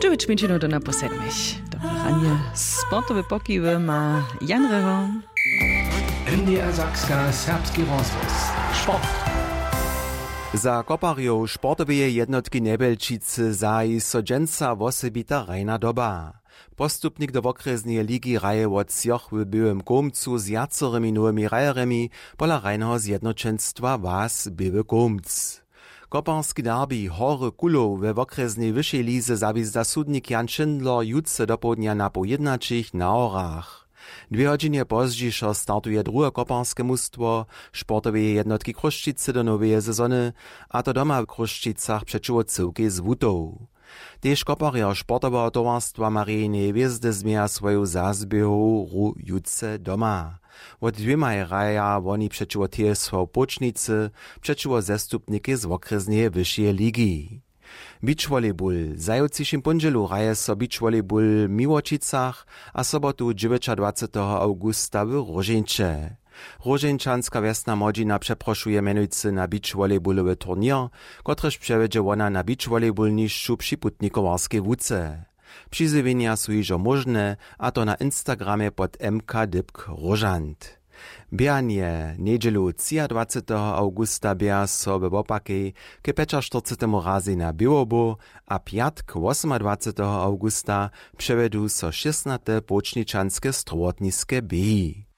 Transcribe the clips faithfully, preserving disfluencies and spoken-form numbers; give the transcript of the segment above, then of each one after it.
dziewięć minut do na po siedmich. Dobre ranie. Sportowe pokiwy ma Jan Rewo. M D R Sakska serbski rozhlas. Sport. Za koparjów sportowej jednotki Nebelčice zaji sodženca wosebita rejna doba. Postupnik do okresnej ligi raje od sjoch w byłym komcu z jacorymi nowymi rajeremi pola rejnego zjednoczeństwa was były komc. Koparski derby Hory Kulow we okresnej wyższej lize zawizda sudnik Jan Schindler jutce do południa na pojednaczych na Orach. Dwie godziny pozdźišo startuje drugie koparskie mustwo sportowej jednotki Kruščice do nowej sezony, a to doma w Kruščicach przeciwko cyłki z Wutą. Tež koparja sportoweho towarstwa Marijnej Hviezdy zmieja swoją zazbiehu ru jutce doma. Od dwiema raja woni przeciwko T S V Počnice, przeciwko zestupniki z okresnej wyższej ligi. Beach volleyball. Zajúcejším ponželu raje so beach volleyball w Miłočicach a sobotu dwudziestego augusta w Rožinče. Rožinčanska wjesna młodzina przeproszuje menujcy na beach volleyballowy turnier, kotrež przewiedzie ona na beach volleyball niższu przy putnikowarskiej wódce. Przyzywienia są iżo możne, a to na Instagramie pod M K Dybk Rožant. Běhanie niedzielu dwudziestego augusta běha so we Wopakej ke czterdziestemu razy na Biłobu, a piatk dwudziestego ósmego augusta przevedu so šestnaste počničanske strowotniske běhy.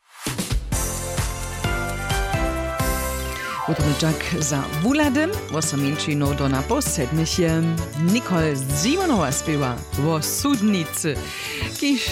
Utryczak za wuladem, osamieńczyno do na po sedmich Nicole Simonowa śpiewa o sudnicy. Kiż